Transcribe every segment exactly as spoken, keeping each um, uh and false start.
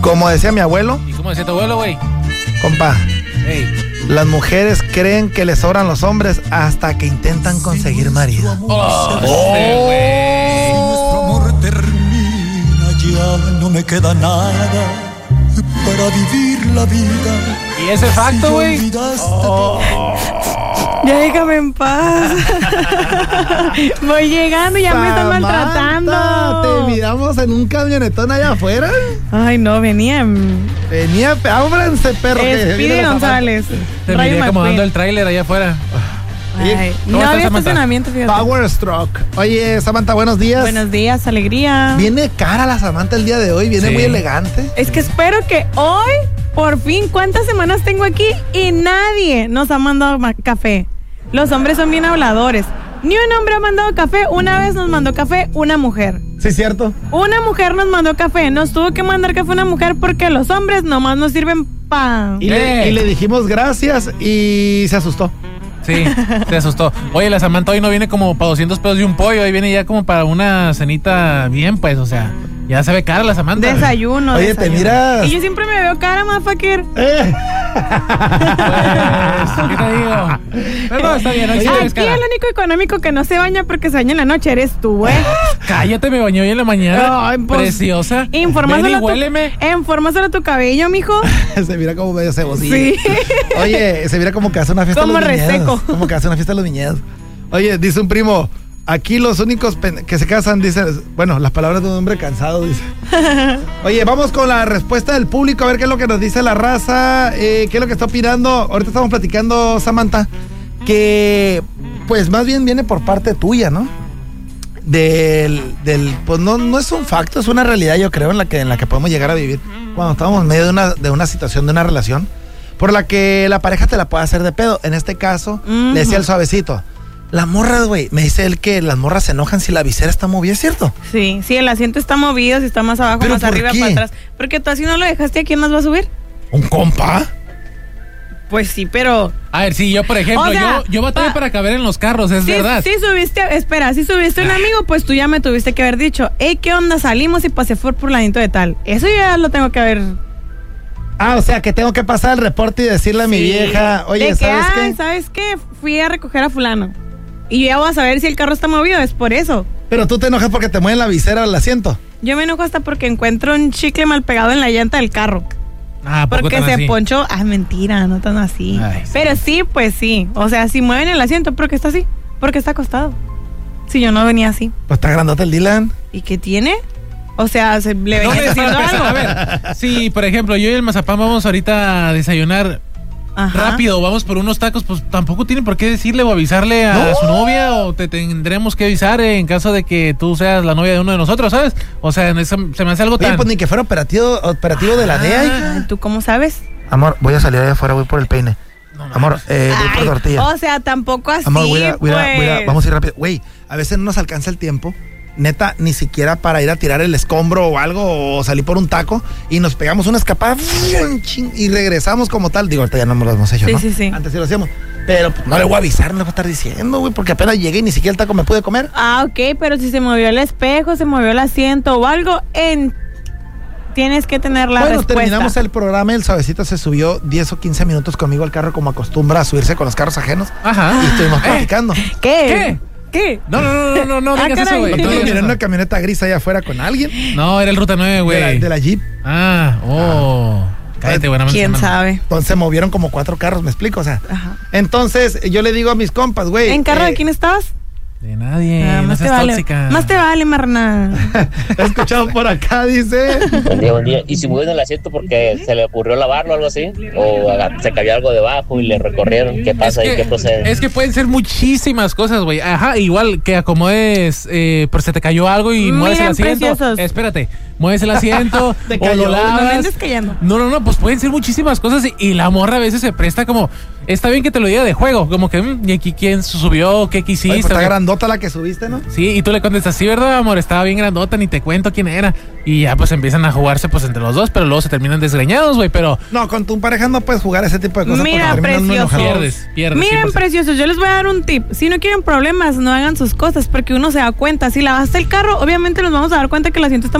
Como decía mi abuelo. ¿Y cómo decía tu abuelo, güey? Compa. Hey. Las mujeres creen que les sobran los hombres hasta que intentan conseguir marido. Oh, oh. Si nuestro amor termina, ya no me queda nada para vivir la vida. ¿Y ese facto, güey? Si oh. Ya déjame en paz. Voy llegando y ya me están maltratando. ¿Te miramos en un camionetón allá afuera? Ay, no, venía. Venía, ábranse, perro. Speedy González. Te miré acomodando el tráiler allá afuera. Ay, no había estacionamiento, fíjate. Power Stroke. Oye, Samantha, buenos días. Buenos días, alegría. Viene cara la Samantha el día de hoy, viene sí. muy elegante. Es que espero que hoy, por fin, ¿cuántas semanas tengo aquí? Y nadie nos ha mandado café. Los hombres son bien habladores. Ni un hombre ha mandado café. Una vez nos mandó café una mujer. Sí, cierto. Una mujer nos mandó café. Nos tuvo que mandar café una mujer porque los hombres nomás nos sirven pan. Y, le, y le dijimos gracias y se asustó. Sí, se asustó. Oye, la Samantha hoy no viene como para doscientos pesos de un pollo. Hoy viene ya como para una cenita bien, pues, o sea... Ya se ve cara la Samantha. Desayuno. Oye, desayuno. Te miras. Y yo siempre me veo cara, motherfucker. Eh. Pues, ¿qué te digo? Pero no, está bien. Aquí el único económico que no se baña porque se baña en la noche eres tú, güey. Cállate, me bañó hoy en la mañana. Ay, pues, preciosa. Informáselo, huéleme. Informáselo a tu cabello, mijo. Se mira como medio cebosilla. Sí. Oye, se mira como que hace una fiesta como de los viñedos. reseco. Como que hace una fiesta de los viñedos. Oye, dice un primo... Aquí los únicos que se casan, dicen, bueno, las palabras de un hombre cansado, dice. Oye, vamos con la respuesta del público, a ver qué es lo que nos dice la raza, eh, qué es lo que está opinando. Ahorita estamos platicando, Samantha, que pues más bien viene por parte tuya, ¿no? Del, del pues no, no es un facto, es una realidad, yo creo, en la que, en la que podemos llegar a vivir cuando estamos en medio de una, de una situación, de una relación, por la que la pareja te la puede hacer de pedo. En este caso, uh-huh. le decía el suavecito. Las morras, güey, me dice él que las morras se enojan si la visera está movida, ¿es cierto? Sí, sí, el asiento está movido, si está más abajo, más arriba, qué? para atrás. Porque tú así no lo dejaste, ¿a quién más va a subir? ¿Un compa? Pues sí, pero... A ver, sí, yo por ejemplo, o sea, yo, yo batallé pa... para caber en los carros, es sí, verdad. Sí subiste, espera, si subiste un amigo, pues tú ya me tuviste que haber dicho, hey, ¿qué onda? Salimos y pasé por fulanito de tal. Eso ya lo tengo que haber... Ah, o sea, que tengo que pasar el reporte y decirle a sí. mi vieja, oye, de ¿sabes que, qué? Ay, ¿sabes qué? Fui a recoger a fulano. Y yo ya voy a saber si el carro está movido, es por eso. Pero tú te enojas porque te mueven la visera al asiento. Yo me enojo hasta porque encuentro un chicle mal pegado en la llanta del carro. Ah, porque se así? ponchó. Ah, mentira, no tan así. Ay, sí. Pero sí, pues sí. O sea, si mueven el asiento, ¿por qué está así? Porque está acostado. Si yo no venía así. Pues está grandote el Dylan. ¿Y qué tiene? O sea, se le venía no, diciendo algo. A ver, sí, por ejemplo, yo y el mazapán vamos ahorita a desayunar. Ajá. Rápido, vamos por unos tacos, pues tampoco tiene por qué decirle o avisarle a no. su novia, o te tendremos que avisar en caso de que tú seas la novia de uno de nosotros, ¿sabes? O sea, eso se me hace algo Oye, tan... pues ni que fuera operativo, operativo ah, de la D E A. ¿Tú cómo sabes? Amor, voy a salir allá afuera, voy por el peine. No, Amor, eh, voy por tortilla. O sea, tampoco así, Amor, voy a, voy a, pues. voy a, vamos a ir rápido. Güey, a veces no nos alcanza el tiempo. Neta, ni siquiera para ir a tirar el escombro o algo, o salir por un taco, y nos pegamos una escapada y regresamos como tal. Digo, ahorita ya no lo hemos hecho, sí, ¿no? Sí, sí. Antes sí lo hacíamos. Pero pues, no le voy a avisar, no le voy a estar diciendo, güey, porque apenas llegué y ni siquiera el taco me pude comer. Ah, ok, pero si se movió el espejo, se movió el asiento o algo, en... tienes que tener la bueno, respuesta. Bueno, terminamos el programa, el suavecito se subió diez o quince minutos conmigo al carro, como acostumbra a subirse con los carros ajenos. Ajá. Y estuvimos platicando. ¿Qué? ¿Qué? ¿Qué? No, no, no, no, no, no ah, digas eso, güey. Entonces miré en una camioneta gris allá afuera con alguien. No, era el Ruta nueve, güey. De la, de la Jeep. Ah, oh. Ah. Cállate, buena ¿Quién semana. sabe? Entonces se movieron como cuatro carros, ¿me explico? O sea, ajá. Entonces yo le digo a mis compas, güey. ¿En carro eh, de quién estabas? De nadie, ah, no más seas te vale, tóxica. Más te vale, marna. He escuchado por acá, dice. Buen día, buen día. ¿Y si mueven el asiento porque se le ocurrió lavarlo o algo así? ¿O se cayó algo debajo y le recorrieron? ¿Qué pasa ahí? ¿Qué procede? Es que pueden ser muchísimas cosas, güey. Ajá, igual que acomodes, eh, pero se te cayó algo y Miren, mueves el asiento. Preciosos. Espérate, mueves el asiento o lo lavas. No, no, no, pues pueden ser muchísimas cosas y, y la morra a veces se presta como... Está bien que te lo diga de juego, como que, ¿y aquí quién subió? ¿Qué quisiste? Oye, pues está grandota la que subiste, ¿no? Sí, y tú le contestas, sí, ¿verdad, amor? Estaba bien grandota, ni te cuento quién era. Y ya, pues, empiezan a jugarse, pues, entre los dos, pero luego se terminan desgreñados, güey, pero... No, con tu pareja no puedes jugar ese tipo de cosas. Mira, preciosos. Pierdes, pierdes. Miren, cien por ciento. Preciosos, yo les voy a dar un tip. Si no quieren problemas, no hagan sus cosas, porque uno se da cuenta. Si lavaste el carro, obviamente nos vamos a dar cuenta que el asiento está movido, porque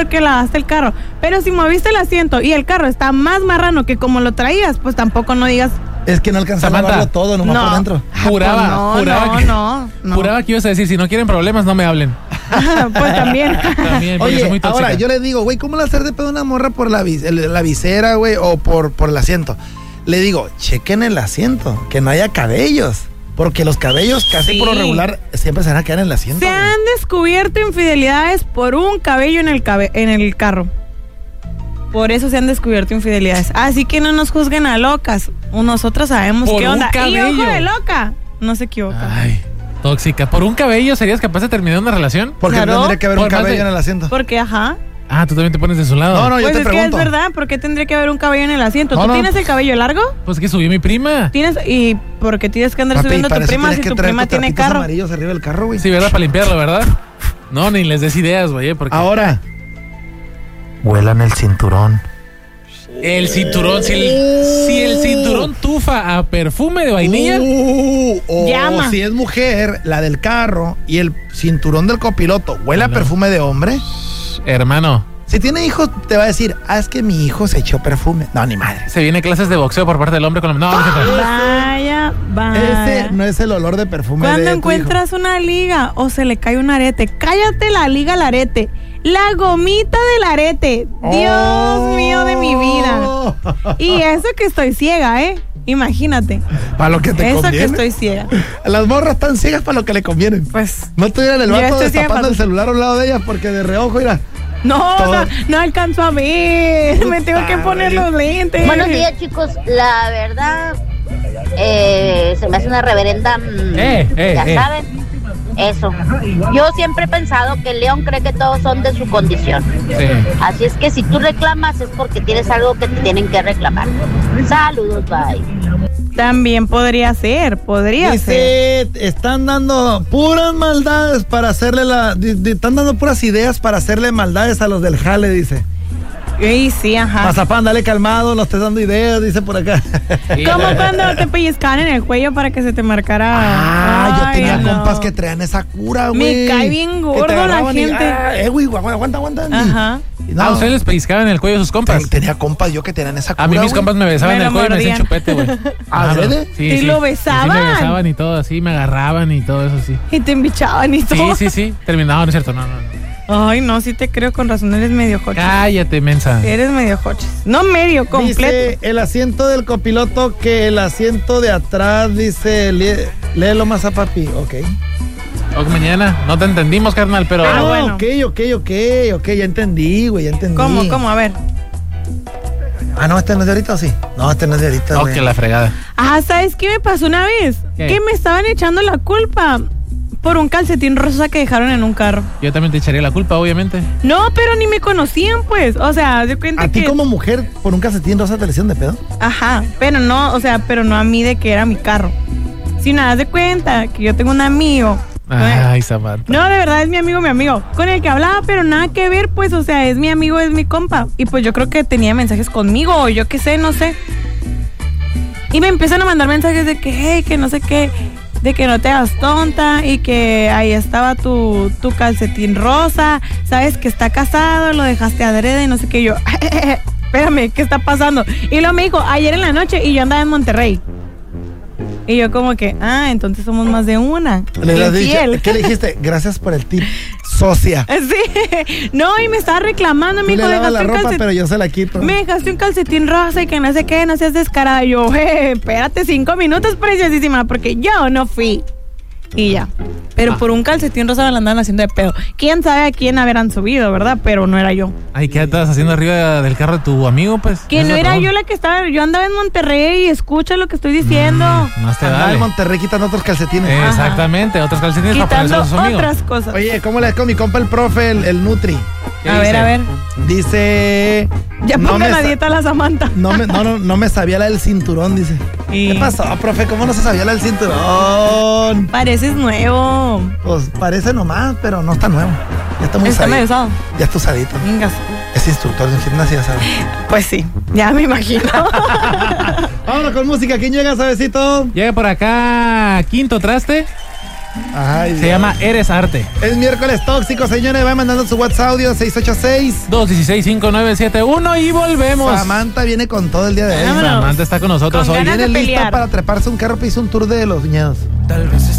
porque lavaste el carro. Pero si moviste el asiento y el carro está más marrano que como lo traías, pues tampoco no digas... Es que no alcanzaba a lavarlo todo, nomás no. por dentro. Juraba, pues no, juraba, no, que, no, no. juraba que ibas a decir, si no quieren problemas, no me hablen. Pues también. También, porque soy Oye, muy tóxica. ahora yo le digo, güey, ¿cómo le hacer de pedo a una morra por la, vis- el- la visera, güey, o por, por el asiento? Le digo, chequen el asiento, que no haya cabellos. Porque los cabellos casi Sí. por lo regular siempre se van a quedar en el asiento. Se güey. han descubierto infidelidades por un cabello en el, cabe- en el carro. Por eso se han descubierto infidelidades. Así que no nos juzguen a locas. Nosotros sabemos Por qué un onda. Y cabello. ojo de loca, no se equivoca. Ay, tóxica. ¿Por un cabello serías capaz de terminar una relación? Porque Claro. tendría que haber un Por más cabello de- en el asiento. Porque, ajá. Ah, tú también te pones de su lado. No, no, yo Pues te es que pregunto. es verdad, ¿por qué tendría que haber un cabello en el asiento? No, ¿Tú no. tienes el cabello largo? Pues que subió mi prima. ¿Tienes? ¿Y por qué tienes que andar Papi, subiendo a para tu eso prima tienes si que tu traer prima tus tiene trapitos carro? amarillos arriba del carro, güey. Sí, ¿verdad? Para limpiarlo, ¿verdad? No, ni les des ideas, güey, ¿eh? Porque Ahora, huelan el cinturón. el cinturón, si el, si el cinturón tufa a perfume de vainilla, Uh, o Llama. si es mujer, la del carro y el cinturón del copiloto huele a No. perfume de hombre. hermano, Si tiene hijos, te va a decir, ah, es que mi hijo se echó perfume. No, ni madre. se viene clases de boxeo por parte del hombre con la... No, no, no, no. Vaya, vaya. Ese no es el olor de perfume Cuando de tu encuentras una liga o se le cae un arete, cállate la liga al arete. La gomita del arete. hijo. Dios Oh. mío de mi vida. Y eso que estoy ciega, ¿eh? Imagínate. Para lo que te Eso conviene. que estoy ciega. Las morras están ciegas para lo que le conviene. Pues. No estuvieran el Yo vato estoy ciega destapando para- el celular a un lado de ellas porque de reojo, mira. No, Todo. no, no alcanzo a ver. Me tengo que Puta, poner güey. los lentes. Buenos días, chicos. La verdad, eh, se me hace una reverenda. mm, Eh, eh, ya eh. saben, eso. Yo siempre he pensado que el león cree que todos son de su condición. Sí. Así es que si tú reclamas es porque tienes algo que te tienen que reclamar. Saludos, bye. También podría ser, podría ser. Dice, están dando puras maldades para hacerle la... di- di- Están dando puras ideas para hacerle maldades a los del jale, dice. Y sí, ajá. Mazapán, dale calmado, no estés dando ideas, dice por acá. Como cuando te pellizcaban en el cuello para que se te marcara. Ah, yo Ay, tenía no. compas que traían esa cura, Me güey. cae bien Que te gordo la agarraban y, gente. ah, eh, güey, aguanta, aguanta, aguanta. Ajá. Y no, Ah, ustedes les pellizcaban el cuello a sus compas. ten- tenía compas yo que tenían esa cura, A mí mis güey. compas me besaban Me en lo el cuello y me hacían mordían. chupete, güey. ¿Ah, Claro. ¿de? Sí, ¿Y sí. lo Sí, besaban? me besaban y todo así, me agarraban y todo eso, sí. Y te embichaban y Sí, todo. sí, sí. Terminado, no es cierto, no, no, no. Ay, no, sí te creo, con razón, eres medio joches. Cállate, mensa. Eres medio joches. No medio, completo. Dice el asiento del copiloto que el asiento de atrás dice, lé- léelo más a papi, ok. Ok, mañana. No te entendimos, carnal, pero... Ah, Ah, bueno. ok, ok, ok, ok, ya entendí, güey, ya entendí. ¿Cómo, cómo? A ver. Ah, no, este no es de ahorita, ¿o sí? No, este no es de ahorita, Oh, güey. que la fregada. Ah, ¿sabes qué me pasó una vez? ¿Qué? Que me estaban echando la culpa por un calcetín rosa que dejaron en un carro. Yo también te echaría la culpa, obviamente. No, pero ni me conocían, pues. O sea, de cuenta A ti que... como mujer, por un calcetín rosa te le hicieron de pedo. Ajá, pero no, o sea, pero no a mí de que era mi carro. Si nada de cuenta que yo tengo un amigo. Ay, Samantha. No, de verdad es mi amigo, mi amigo. Con el que hablaba, pero nada que ver, pues, o sea, es mi amigo, es mi compa. Y pues yo creo que tenía mensajes conmigo, o yo qué sé, no sé. Y me empiezan a mandar mensajes de que, hey, que no sé qué, de que no te hagas tonta y que ahí estaba tu, tu calcetín rosa, sabes que está casado, lo dejaste adrede y no sé qué. Y yo, espérame, ¿qué está pasando? Y luego me dijo, ayer en la noche y yo andaba en Monterrey. Y yo como que, ah, entonces somos más de una. Le has dicho, Infiel. ¿qué le dijiste? Gracias por el tip, socia. Sí, no, y me estaba reclamando, Tú me le dijo, lavas la dejaste un ropa, calcetín. pero yo se la quito. Me dejaste un calcetín rosa y que no sé qué, no seas descarada. Y yo, eh, espérate cinco minutos, preciosísima, porque yo no fui. Y ya. Pero Ah. por un calcetín rosa me la andan haciendo de pedo. Quién sabe a quién habrán subido, ¿verdad? Pero no era yo. Ay, ¿qué estabas haciendo arriba del carro de tu amigo, pues? Que Eso no es era todo. yo la que estaba, yo andaba en Monterrey y escucha lo que estoy diciendo. Más te Andaba vale. en Monterrey quitando otros calcetines. Eh, Exactamente, otros calcetines para Quitando ponerse a sus amigos. otras cosas. Oye, ¿cómo le con mi compa el profe, el, el Nutri? ¿Qué a ver, dice? a ver. Dice... Ya no ponga me la sa- dieta a la Samantha. No me, no, no, no me sabía la del cinturón, dice. Y- ¿Qué pasó, profe? ¿Cómo no se sabía la del cinturón? Pareces nuevo. Pues parece nomás, pero no está nuevo. Ya está muy Está medio usadito. usado. Ya está usadito. Venga. Es instructor de gimnasia, ¿sabes? Pues sí, ya me imagino. Vámonos con música. ¿Quién llega, sabecito? Llega por acá Quinto Traste Ay, Se Dios. llama Eres Arte. Es miércoles tóxico, señores. Va mandando su WhatsApp audio seis ocho seis. dos uno seis, cinco nueve siete uno y volvemos. Samantha viene con todo el día de hoy. Vámonos. Samantha está con nosotros Con hoy. ganas Viene de lista pelear. para treparse un carro que hizo un tour de los viñedos. Tal vez